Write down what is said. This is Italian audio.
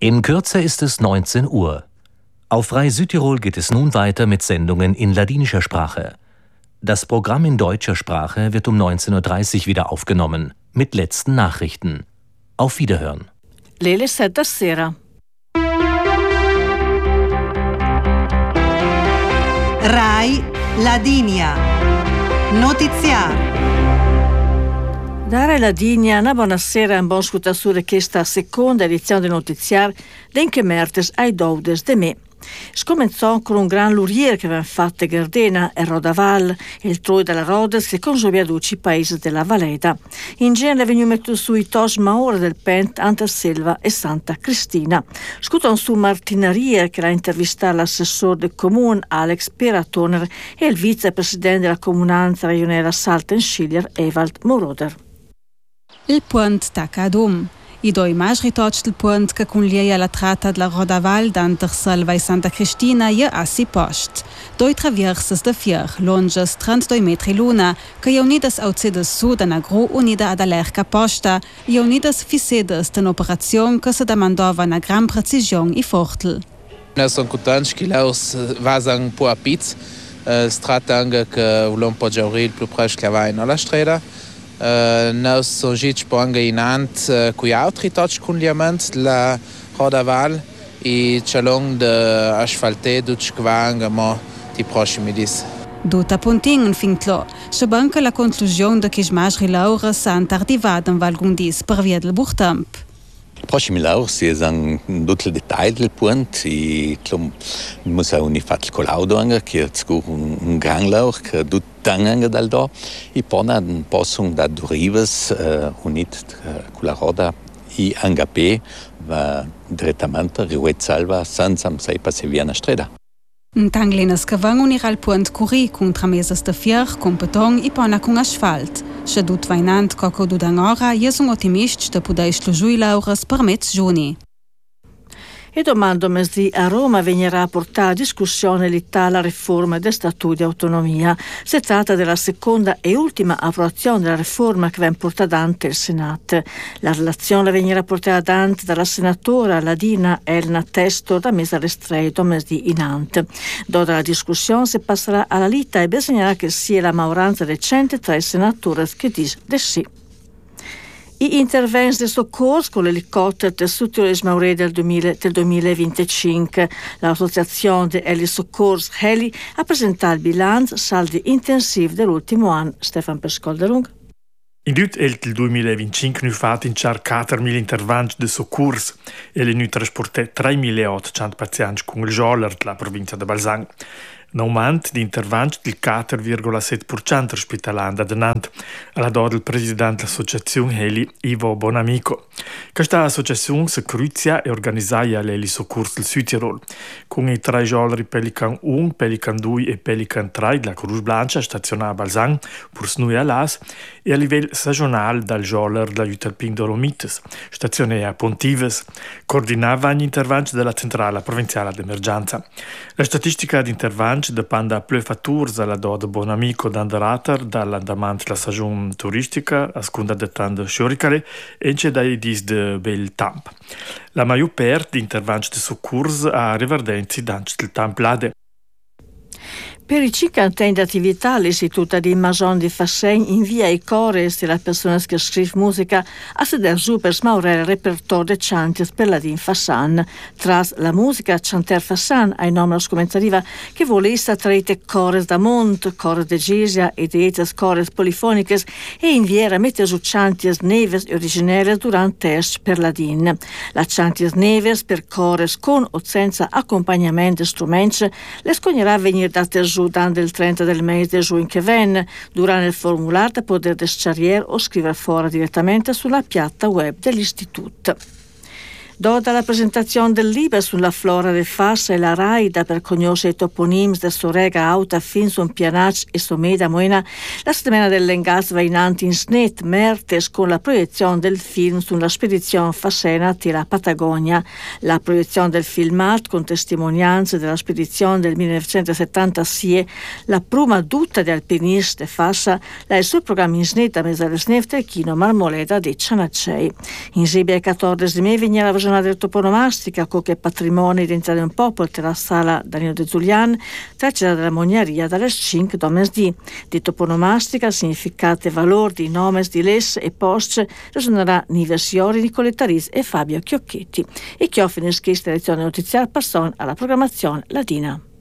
In Kürze ist es 19 Uhr. Auf Rai Südtirol geht es nun weiter mit Sendungen in ladinischer Sprache. Das Programm in deutscher Sprache wird um 19:30 Uhr wieder aufgenommen, mit letzten Nachrichten. Auf Wiederhören. Lele 7 sera. Rai Ladinia. Notiziario. Da Rai Ladinia, una buonasera e un buon ascoltatore questa seconda edizione del notiziario d'Enche Mertes ai Doudes de me. Scomenzò con un gran lurier che aveva fatto Gardena e Rodaval, il troi della Rodes che consumia duci paesi della Valeda. In genere veniva messo sui tos maore del Pent, Anterselva e Santa Cristina. Scuton su Martinaria che l'ha intervistato l'assessore del comune Alex Peratoner e il vicepresidente della comunanza regionale Salten-Schiller Ewald Moroder. Il punt Tacadum. I doi mais ritots del punt che conliglia la tratta della Rodaval d'Anterselva e Santa Cristina e a si post. Doi traverses de fier, longes 32 metri luna, che i unidas aucedes sud ana gru unida ad alerca posta, i unidas fisedes d'un'operazione che se demandava una gran precisione e fortel. Noi siamo contenti che loro vadano un po' a pizza. Si tratta anche che vogliamo poggiare il più presto che va in la strada. Noi siamo già anche in ant con gli altri tocci con gli amanti della Rodaval e c'è l'ong di asfaltare tutti che vanno i prossimi dis. Duta puntin fin tlo, se banca la conclusione de che mais rilaura san tardivat en valgundis per via del buchtamp. Prossimi laur si san tutto il dettaglio del punt e muss auch nicht fatto colaudo anche che è un gran laur che anche dal do e poi possono da durives unit con la roda e anche pe va direttamente riuezzalva senza sai passi via una strada. Tanglinas che vanno unire al punt curri con trameses de fier, con beton e poi con asfalt. Se dut vainant coco dudangora, io sono ottimist de pudei slujui laures per mezz giuni. E domando di a Roma venirà a portare a discussione l'Italia riforma del Statuto di Autonomia. Si tratta della seconda e ultima approvazione della riforma che viene portata avanti il Senato. La relazione venirà portata avanti dalla senatora ladina Elena Testor da mese restretto di inant. Dopo la discussione si passerà alla lita e bisognerà che sia la maggioranza decente tra i senatori che dice di sì. I interventi di soccorso con l'elicottero del Südtirolese Maure del 2025. L'associazione di Heli Soccors Heli ha presentato il bilancio saldi intensivi dell'ultimo anno. Stefan Pescolderung. In tutto il 2025 hanno fatto in circa 4.000 interventi di soccorso e hanno trasportato 3.800 pazienti con il Joller della provincia di Balzan. Un aumento di interventi del 4,7% rispetto all'anno adenante, alla data del presidente dell'associazione Heli, Ivo Bonamico. Questa associazione si cruzia e organizza l'Heli Soccors del Südtirol, con i 3 giolleri Pelican 1, Pelican 2 e Pelican 3 della Cruz Blanca stazionati a Balzan, per Snui Alas, e a livello stagionale dal joller della Jutalpin Dolomites, stazionati a Pontives, coordinava gli interventi della centrale provinciale d'emergenza. La statistica di interventi dipende da più fattori alla data Bonamico d'andarater, dall'andamento della stagione turistica, a seconda del tempo scioricale e anche dai dis de bel tempo. La maggior parte di interventi di soccorso ha riverdenza d'anche del tempo lade. Per i 50 anni di attività, l'Istituto di Mason di Fassin invia i cores delle persone che scrivono musica a sedere su per smaurare il repertorio dei canti per la Din Fassan. Tras la musica, Chanter Fassan ha in nome la scommentariva che vuole traite cores da Mont, cores de Gisia e dietes cores polifoniche e inviera mette su chanties neves e originelle durante test per la Din. La chanties neves per cores con o senza accompagnamento strumenti le scognerà venire date giù dando il 30 del mese di giugno che viene, durante il formulario da poter descaricare o scrivere fuori direttamente sulla piatta web dell'istituto. Dopo la presentazione del libro sulla flora del Fas e la Raida per conoscere i toponimi del Sorega Auta fin su un pianac e Someda Moena, la settimana dell'Engaz va in anti in Snet Mertes con la proiezione del film sulla spedizione fassena alla Patagonia. La proiezione del filmato con testimonianze della spedizione del 1976, la prima dutta di alpinisti Fassa, la il suo programma in Snet a mezzo del Snef del Chino Marmoleda di Cianacei. In Sibia 14 di me veniva la giornata del toponomastica, che patrimonio identità di un popolo, la sala Danilo De Zulian, traccia della Mognaria dalle 5 domesdì. Di toponomastica, significate e valori di nomes di les e post, risuonerà Niversiori, Nicoletta Ris e Fabio Chiocchetti. E chi offre in schista lezione notiziaria passano alla programmazione ladina.